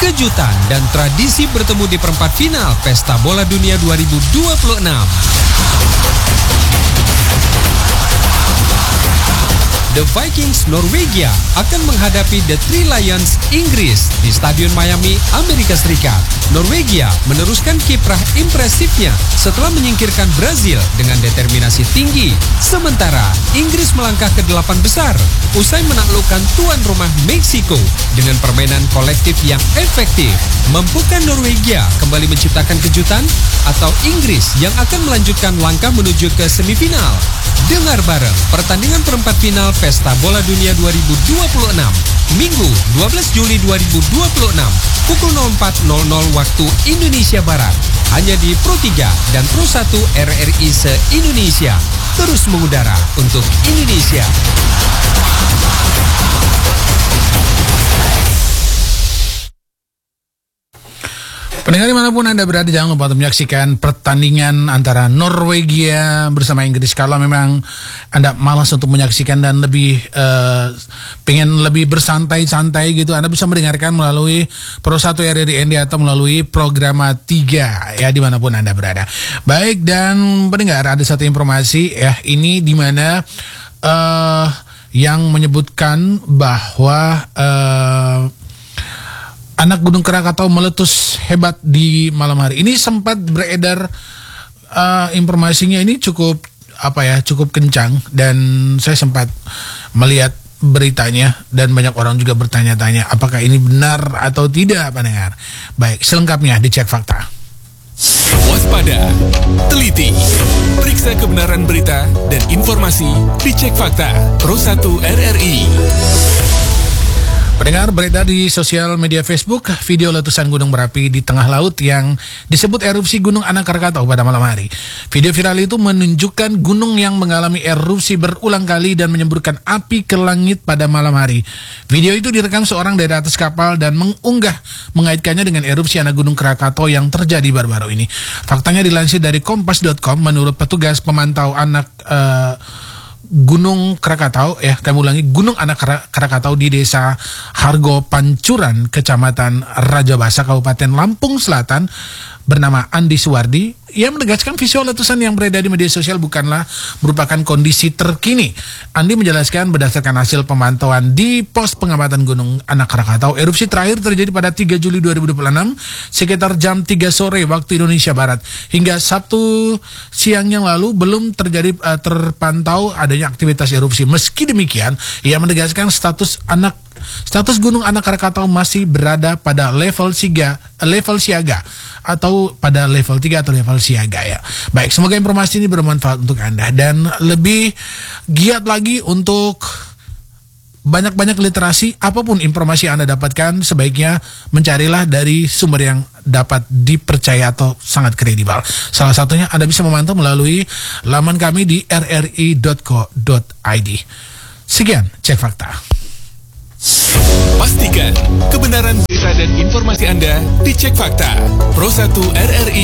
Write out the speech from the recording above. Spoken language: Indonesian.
kejutan dan tradisi bertemu di perempat final Pesta Bola Dunia 2026. The Vikings Norwegia akan menghadapi The Three Lions Inggris di Stadion Miami, Amerika Serikat. Norwegia meneruskan kiprah impresifnya setelah menyingkirkan Brazil dengan determinasi tinggi. Sementara Inggris melangkah ke 8 besar usai menaklukkan tuan rumah Meksiko dengan permainan kolektif yang efektif. Mampukah Norwegia kembali menciptakan kejutan atau Inggris yang akan melanjutkan langkah menuju ke semifinal? Dengar bareng pertandingan perempat final Pesta Bola Dunia 2026 Minggu 12 Juli 2026 pukul 04.00 waktu Indonesia Barat hanya di Pro 3 dan Pro 1 RRI se-Indonesia, terus mengudara untuk Indonesia. Pendengar dimanapun Anda berada, jangan lupa untuk menyaksikan pertandingan antara Norwegia bersama Inggris. Kalau memang Anda malas untuk menyaksikan dan lebih pengen lebih bersantai-santai gitu, Anda bisa mendengarkan melalui Pro 1 RRI ND atau melalui Programa 3 ya, dimanapun Anda berada. Baik, dan pendengar, ada satu informasi ya, ini dimana yang menyebutkan bahwa anak Gunung Krakatau meletus hebat di malam hari. Ini sempat beredar informasinya ini cukup kencang, dan saya sempat melihat beritanya dan banyak orang juga bertanya-tanya apakah ini benar atau tidak, pendengar. Baik, selengkapnya dicek fakta. Waspada, teliti, periksa kebenaran berita dan informasi, dicek fakta. Pro 1 RRI. Pendengar, beredar di sosial media Facebook video letusan gunung berapi di tengah laut yang disebut erupsi Gunung Anak Krakatau pada malam hari. Video viral itu menunjukkan gunung yang mengalami erupsi berulang kali dan menyemburkan api ke langit pada malam hari. Video itu direkam seorang dari atas kapal dan mengaitkannya dengan erupsi anak Gunung Krakatau yang terjadi baru-baru ini. Faktanya dilansir dari kompas.com, menurut petugas pemantau anak Gunung Krakatau, Gunung Anak Krakatau di Desa Hargo Pancuran, Kecamatan Rajabasa, Kabupaten Lampung Selatan, bernama Andi Suwardi. Ia menegaskan visual letusan yang beredar di media sosial bukanlah merupakan kondisi terkini. Andi menjelaskan berdasarkan hasil pemantauan di pos pengamatan Gunung Anak Krakatau, erupsi terakhir terjadi pada 3 Juli 2026 sekitar jam 3 sore waktu Indonesia Barat. Hingga Sabtu siang yang lalu belum terpantau adanya aktivitas erupsi. Meski demikian, ia menegaskan status Gunung Anak Krakatau masih berada pada level siaga atau pada level 3 atau level siaga ya. Baik, semoga informasi ini bermanfaat untuk Anda dan lebih giat lagi untuk banyak-banyak literasi. Apapun informasi yang Anda dapatkan, sebaiknya mencarilah dari sumber yang dapat dipercaya atau sangat kredibel. Salah satunya Anda bisa memantau melalui laman kami di rri.co.id. Sekian cek fakta. Pastikan kebenaran berita dan informasi Anda dicek fakta. Pro 1 RRI